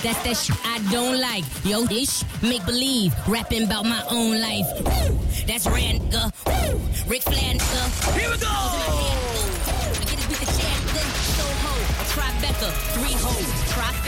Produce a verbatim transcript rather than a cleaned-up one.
That's that shit I don't like. Yo, this make believe, rapping about my own life. Woo! That's rare, nigga. Woo! Ric Flair, nigga. Here we go! I get it with the chair, nigga. So ho, a Tribeca, three hoes, trifecta.